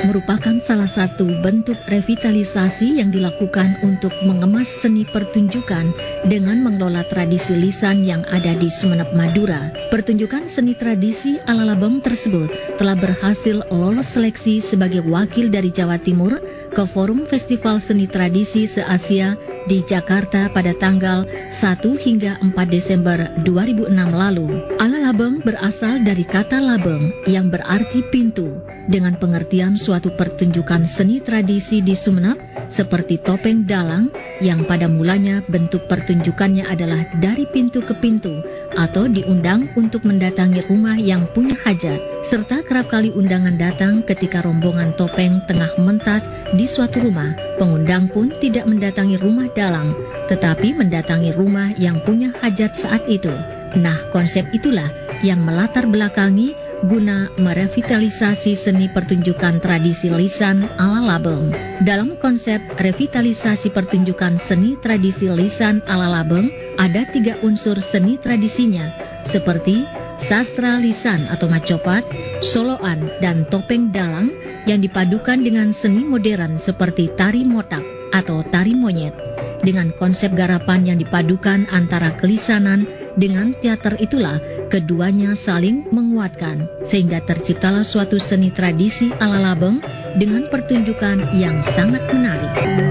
merupakan salah satu bentuk revitalisasi yang dilakukan untuk mengemas seni pertunjukan dengan mengelola tradisi lisan yang ada di Sumeneb, Madura. Pertunjukan seni tradisi ala Labong tersebut telah berhasil lolos seleksi sebagai wakil dari Jawa Timur ke Forum Festival Seni Tradisi Se-Asia di Jakarta pada tanggal 1 hingga 4 Desember 2006 lalu. Ala Labong berasal dari kata labeng yang berarti pintu, dengan pengertian suatu pertunjukan seni tradisi di Sumeneb seperti topeng dalang yang pada mulanya bentuk pertunjukannya adalah dari pintu ke pintu atau diundang untuk mendatangi rumah yang punya hajat, serta kerap kali undangan datang ketika rombongan topeng tengah mentas di suatu rumah. Pengundang pun tidak mendatangi rumah dalang, tetapi mendatangi rumah yang punya hajat saat itu. Nah, konsep itulah yang melatar belakangi guna merevitalisasi seni pertunjukan tradisi lisan ala Labeng. Dalam konsep revitalisasi pertunjukan seni tradisi lisan ala Labeng, ada 3 unsur seni tradisinya, seperti sastra lisan atau macopat, soloan, dan topeng dalang yang dipadukan dengan seni modern seperti tari motak atau tari monyet. Dengan konsep garapan yang dipadukan antara kelisanan dengan teater itulah keduanya saling menguatkan, sehingga terciptalah suatu seni tradisi ala Labeng dengan pertunjukan yang sangat menarik.